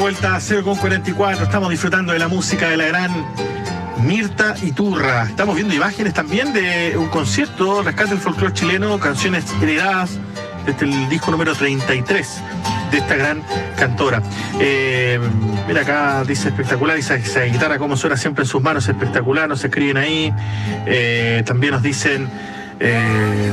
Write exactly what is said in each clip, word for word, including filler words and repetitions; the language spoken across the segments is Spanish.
vuelta a cero con cuarenta y cuatro. Estamos disfrutando de la música de la gran Mirta Iturra. Estamos viendo imágenes también de un concierto, Rescate del Folclore Chileno, canciones heredadas desde el disco número treinta y tres de esta gran cantora. Eh, mira, acá dice espectacular, dice esa guitarra como suena siempre en sus manos, espectacular, nos escriben ahí. Eh, también nos dicen eh,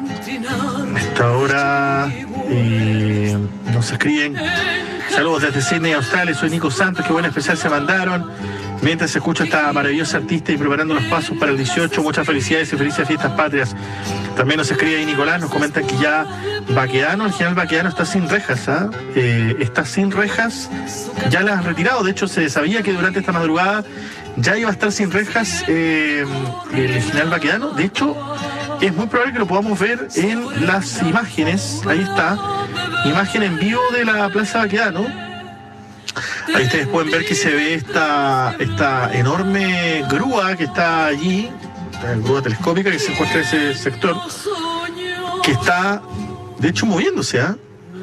esta hora y nos escriben saludos desde Sydney, Australia. Soy Nico Santos, qué buen especial se mandaron mientras se escucha esta maravillosa artista y preparando los pasos para el dieciocho. Muchas felicidades y felices fiestas patrias. También nos escribe ahí Nicolás, nos comenta que ya Baquedano, el general Baquedano está sin rejas, ¿ah? Eh, está sin rejas, ya las han retirado. De hecho, se sabía que durante esta madrugada ya iba a estar sin rejas eh, el general Baquedano. De hecho, es muy probable que lo podamos ver en las imágenes. Ahí está, imagen en vivo de la Plaza Baquedano. Ahí ustedes pueden ver que se ve esta, esta enorme grúa que está allí, esta grúa telescópica que se encuentra en ese sector, que está, de hecho, moviéndose, ¿eh?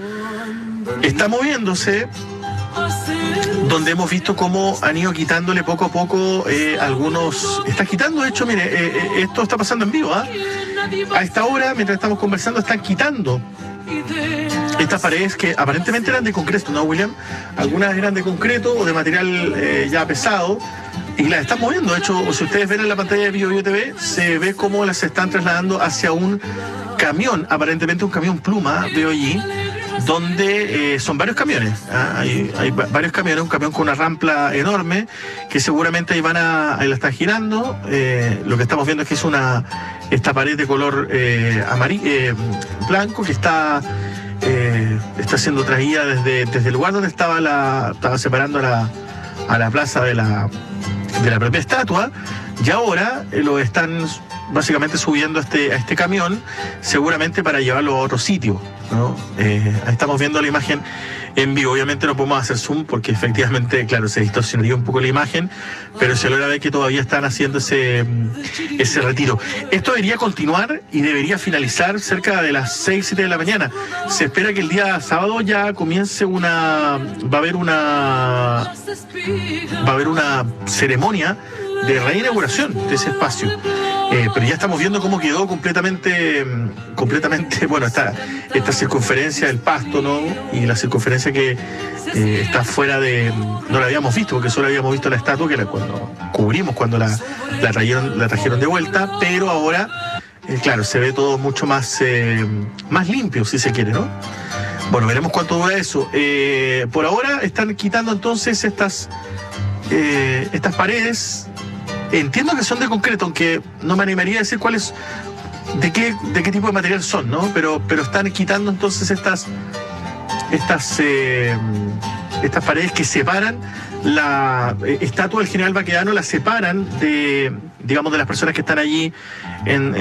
Está moviéndose, donde hemos visto cómo han ido quitándole poco a poco eh, algunos... Está quitando, de hecho, mire, eh, eh, esto está pasando en vivo, ¿eh? A esta hora, mientras estamos conversando, están quitando estas paredes que aparentemente eran de concreto, ¿no, William? Algunas eran de concreto o de material eh, ya pesado y las están moviendo. De hecho, si ustedes ven en la pantalla de Bio Bio T V, se ve cómo las están trasladando hacia un camión, aparentemente un camión pluma, veo allí, donde eh, son varios camiones. ¿Ah? Hay, hay varios camiones, un camión con una rampa enorme que seguramente ahí van a, ahí la están girando. Eh, lo que estamos viendo es que es una esta pared de color eh, amarillo, eh, blanco, que está eh, está siendo traída desde, desde el lugar donde estaba la estaba separando a la, a la plaza de la de la propia estatua, y ahora eh, lo están básicamente subiendo a este, a este camión, seguramente para llevarlo a otro sitio, ¿no? Eh, ahí estamos viendo la imagen en vivo. Obviamente no podemos hacer zoom porque efectivamente, claro, se distorsionaría un poco la imagen, pero se logra ver que todavía están haciendo ese, ese retiro. Esto debería continuar y debería finalizar cerca de las seis, siete de la mañana. Se espera que el día sábado ya comience una... va a haber una... va a haber una ceremonia de reinauguración de ese espacio. Eh, pero ya estamos viendo cómo quedó completamente, completamente, bueno, esta, esta circunferencia del pasto, ¿no? Y la circunferencia que eh, está fuera de... no la habíamos visto, porque solo habíamos visto la estatua que la, cuando cubrimos, cuando la, la, trajeron, la trajeron de vuelta, pero ahora, eh, claro, se ve todo mucho más, eh, más limpio, si se quiere, ¿no? Bueno, veremos cuánto dura eso. Eh, por ahora están quitando entonces estas, eh, estas paredes. Entiendo que son de concreto, aunque no me animaría a decir cuáles, de qué, de qué tipo de material son, ¿no? Pero, pero están quitando entonces estas, estas, eh, estas paredes que separan la eh, estatua del general Baquedano, la separan de, digamos, de las personas que están allí en